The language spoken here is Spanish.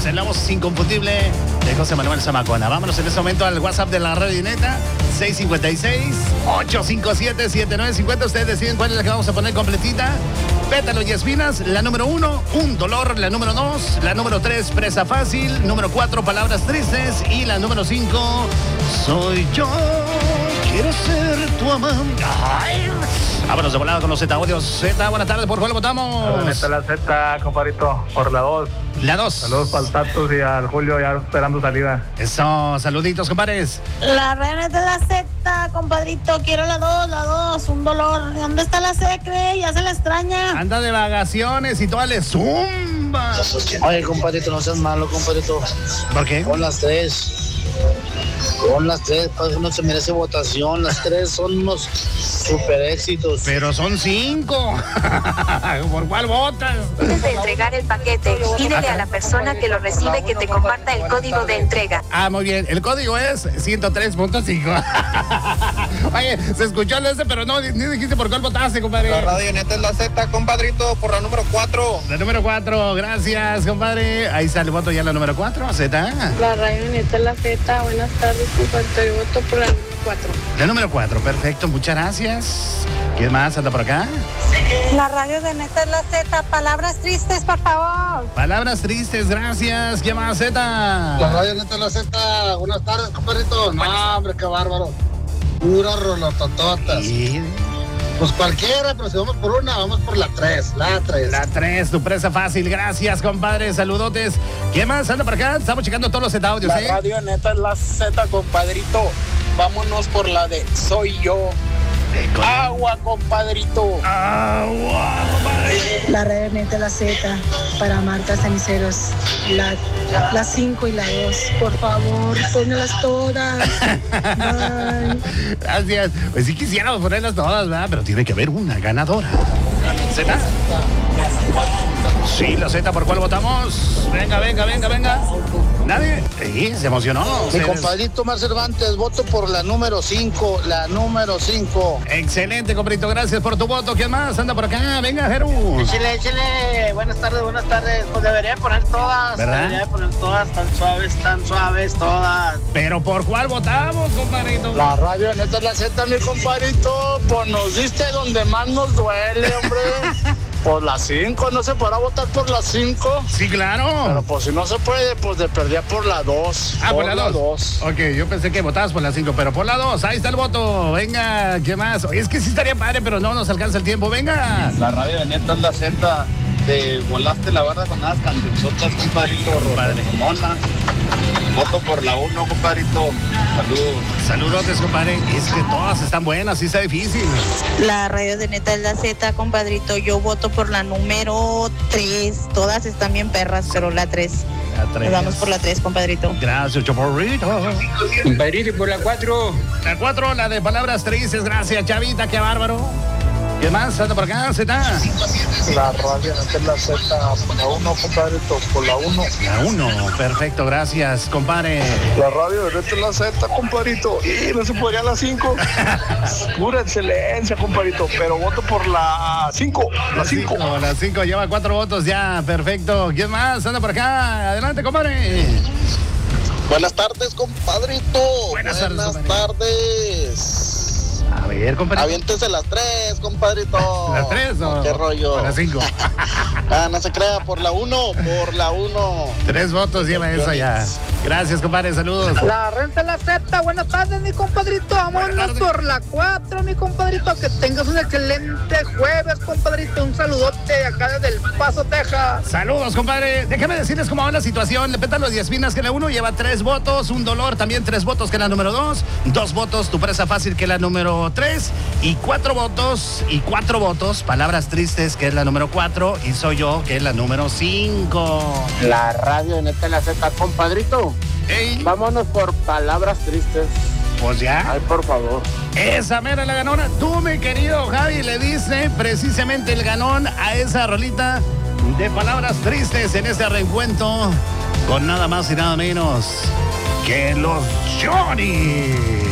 en la voz inconfundible de José Manuel Zamacona. Vámonos en este momento al WhatsApp de la Radio Neta, 656-857-7950. Ustedes deciden cuál es la que vamos a poner completita. Pétalo y espinas, la número 1, un dolor, la número 2, la número 3, presa fácil, número 4, palabras tristes y la número 5, soy yo, quiero ser tu amante. Ay. Vámonos de volada con los Z-audios. Z, buenas tardes, ¿por cuál votamos? La Z, compadrito, por la 2. La 2. Saludos para el Tatus y al Julio ya esperando salida. Eso, saluditos, compadres. La reina de la Z, compadrito, quiero la 2, un dolor. ¿Dónde está la secre? Ya se la extraña. Anda de vacaciones y toda le zumba. Oye, compadrito, no seas malo, compadrito. ¿Por qué? Con las 3. Con las 3, no se merece votación. Las 3 son unos super éxitos. Pero son 5. ¿Por cuál votas? Antes de entregar el paquete, pídele a la persona que lo recibe que te comparta el código de entrega. Ah, muy bien. El código es 103.5. Oye, se escuchó el ese, pero no, ni dijiste por cuál votaste, compadre. La Radio Neta es la Z, compadrito, por la número 4. La número 4, gracias, compadre. Ahí sale el voto ya la número 4, Z. La Radio Neta es la Z, buenas tardes, compadrito. Yo voto por la número 4. La número 4, perfecto, muchas gracias. ¿Quién más anda por acá? La radio de Neta es la Z, palabras tristes, por favor. Palabras tristes, gracias. ¿Quién más, Z? La Radio Neta es la Z. Buenas tardes, compadrito. No, hombre, qué bárbaro. Pura rolotototas. Sí. Pues cualquiera, pero si vamos por una, vamos por la 3. La 3. La 3, tu presa fácil. Gracias, compadre. Saludotes. ¿Quién más anda por acá? Estamos checando todos los Z-audios, La Radio Neta es la Z, compadrito. Vámonos por la de Soy Yo. Agua, compadrito. Agua, compadre. La Radio Neta es la Z, para Marta Ceniceros. La 5 y la 2, por favor, pónmelas todas. Bye. Gracias. Pues sí quisiéramos ponerlas todas, ¿verdad? Pero tiene que haber una ganadora. ¿Z? Sí, la Z, ¿por cuál votamos? Venga. ¿Nadie? Sí, se emocionó. Mi compadrito Mar Cervantes, voto por la número 5. La número 5. Excelente, compadrito. Gracias por tu voto. ¿Quién más anda por acá? Venga, Jeru. Échale. Buenas tardes. Pues debería poner todas. ¿Verdad? Debería poner todas, tan suaves, todas. ¿Pero por cuál votamos, compadrito? La Radio Neta es la Z, mi compadrito. Pues nos diste donde más nos duele, hombre. Por la 5, no se podrá votar por la 5. Sí, claro. Pero pues si no se puede, pues de perdía por la 2. Ah, por la 2. Ok, yo pensé que votabas por la 5, pero por la 2. Ahí está el voto. Venga, ¿qué más? Oye, es que sí estaría padre, pero no nos alcanza el tiempo. Venga. La Radio Neta es la Z. Te volaste la barra con unas cancionzotas, compadrito. Padre. Mona. Voto por la 1, compadrito. Saludos. Saludotes, compadre. Es que todas están buenas, sí está difícil. La radio de Neta es la Z, compadrito. Yo voto por la número 3. Todas están bien perras, pero la 3. La 3. Nos vamos por la 3, compadrito. Gracias, Chaparrito. Compadrito, por la 4. La 4, la de palabras tristes. Gracias, Chavita, qué bárbaro. ¿Qué más? Anda por acá, Z. La Radio Neta es la Z, por la 1, compadrito, por la 1. La 1, perfecto, gracias, compadre. La Radio Neta es la Z, compadrito. Y no se podría la 5. Pura excelencia, compadrito. Pero voto por la 5. La 5. La 5 lleva 4 votos ya, perfecto. ¿Quién más? Anda por acá. Adelante, compadre. Buenas tardes, compadrito. Buenas tardes. A ver, compadre. Aviéntese las 3, compadrito. ¿Las 3 o ¿Qué rollo? las 5? No se crea, por la 1. 3 votos lleva esa ya. Gracias, compadre, saludos. La renta la Z, buenas tardes, mi compadrito. Vámonos por la 4, mi compadrito. Que tengas un excelente jueves, compadrito. Un saludote acá desde El Paso, Texas. Saludos, compadre. Déjame decirles cómo va la situación. Le Pétalos y espinas, que la 1 lleva 3 votos. Un dolor, también 3 votos, que la número 2. 2 votos, tu presa fácil, que la número 3. Y 4 votos. Palabras tristes, que es la número 4. Y soy yo, que es la número 5. La Radio Neta es la Z, compadrito. Ey, Vámonos por palabras tristes. pues ya. Ay, por favor. Esa mera la ganona. Tú, mi querido Javi, le diste precisamente el ganón a esa rolita de palabras tristes en este reencuentro con nada más y nada menos que los Johnny.